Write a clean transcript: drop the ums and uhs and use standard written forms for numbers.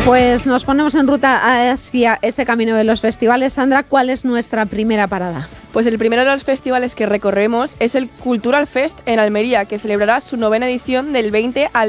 Pues nos ponemos en ruta hacia ese camino de los festivales. Sandra, ¿cuál es nuestra primera parada? Pues el primero de los festivales que recorremos es el Cultural Fest en Almería, que celebrará su 9ª edición del 20 al